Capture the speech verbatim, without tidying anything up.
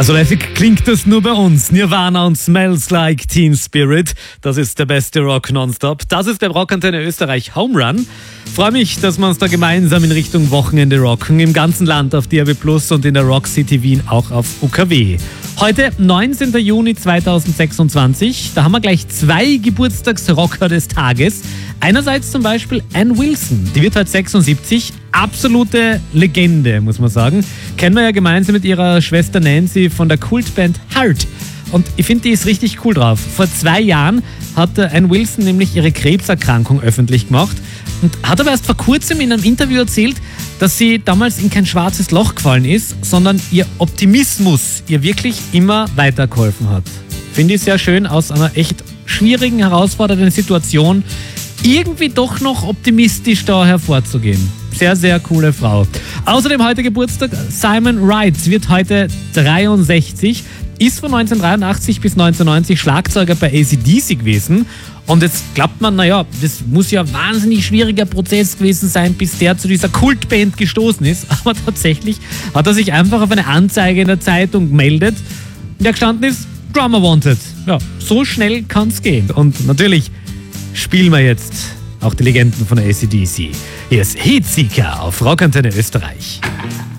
Ja, so lässig klingt das nur bei uns. Nirvana und Smells Like Teen Spirit. Das ist der beste Rock nonstop. Das ist der Rockantenne Österreich Home Run. Freue mich, dass wir uns da gemeinsam in Richtung Wochenende rocken. Im ganzen Land auf D A B plus und in der Rock City Wien auch auf U K W. Heute, neunzehnten Juni zweitausendsechsundzwanzig. Da haben wir gleich zwei Geburtstagsrocker des Tages. Einerseits zum Beispiel Ann Wilson. Die wird heute sechsundsiebzig. Absolute Legende, muss man sagen. Kennen wir ja gemeinsam mit ihrer Schwester Nancy von der Kultband Heart. Und ich finde, die ist richtig cool drauf. Vor zwei Jahren hat Ann Wilson nämlich ihre Krebserkrankung öffentlich gemacht und hat aber erst vor kurzem in einem Interview erzählt, dass sie damals in kein schwarzes Loch gefallen ist, sondern ihr Optimismus ihr wirklich immer weitergeholfen hat. Finde ich sehr schön, aus einer echt schwierigen, herausfordernden Situation irgendwie doch noch optimistisch da hervorzugehen. Sehr, sehr coole Frau. Außerdem heute Geburtstag Simon Wright, wird heute dreiundsechzig, ist von neunzehnhundertdreiundachtzig bis neunzehnhundertneunzig Schlagzeuger bei A C D C gewesen. Und jetzt glaubt man, naja, das muss ja ein wahnsinnig schwieriger Prozess gewesen sein, bis der zu dieser Kultband gestoßen ist. Aber tatsächlich hat er sich einfach auf eine Anzeige in der Zeitung gemeldet, in der gestanden ist, Drummer wanted. Ja, so schnell kann es gehen. Und natürlich spielen wir jetzt auch die Legenden von A C D C. Hier ist Heatseeker auf Rockantenne Österreich.